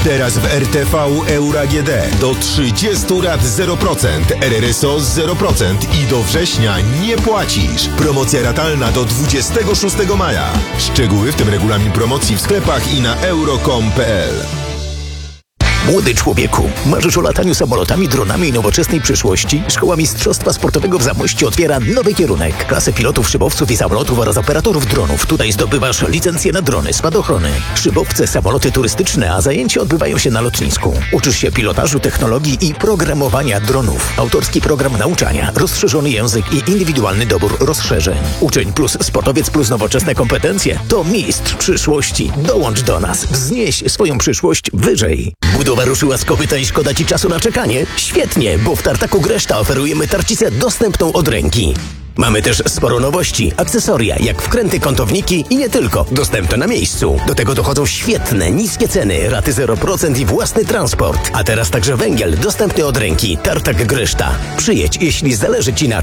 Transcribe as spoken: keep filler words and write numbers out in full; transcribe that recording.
Teraz w R T V Euro A G D do trzydziestu lat zero procent, R R S O zero procent i do września nie płacisz. Promocja ratalna do dwudziestego szóstego maja. Szczegóły, w tym regulamin promocji w sklepach i na euro kropka com kropka p l. Młody człowieku, marzysz o lataniu samolotami, dronami i nowoczesnej przyszłości? Szkoła Mistrzostwa Sportowego w Zamości otwiera nowy kierunek. Klasę pilotów, szybowców i samolotów oraz operatorów dronów. Tutaj zdobywasz licencję na drony, spadochrony, szybowce, samoloty turystyczne, a zajęcia odbywają się na lotnisku. Uczysz się pilotażu, technologii i programowania dronów. Autorski program nauczania, rozszerzony język i indywidualny dobór rozszerzeń. Uczeń plus sportowiec plus nowoczesne kompetencje to mistrz przyszłości. Dołącz do nas. Wznieś swoją przyszłość wyżej. Budowa ruszyła z kopyta i szkoda Ci czasu na czekanie? Świetnie, bo w Tartaku Greszta oferujemy tarczicę dostępną od ręki. Mamy też sporo nowości, akcesoria, jak wkręty, kątowniki i nie tylko, dostępne na miejscu. Do tego dochodzą świetne, niskie ceny, raty zero procent i własny transport. A teraz także węgiel, dostępny od ręki. Tartak Greszta. Przyjedź, jeśli zależy Ci na